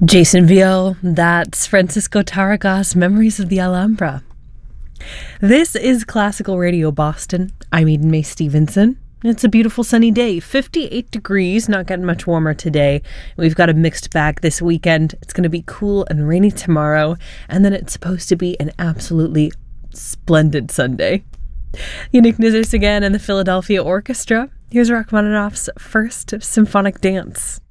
Jason Vial, that's Francisco Tárraga's Memories of the Alhambra. This is Classical Radio Boston. I'm Eden May Stevenson. It's a beautiful sunny day, 58 degrees, not getting much warmer today. We've got a mixed bag this weekend. It's going to be cool and rainy tomorrow, and then it's supposed to be an absolutely splendid Sunday. Yannick Nizars again and the Philadelphia Orchestra. Here's Rachmaninoff's First Symphonic Dance.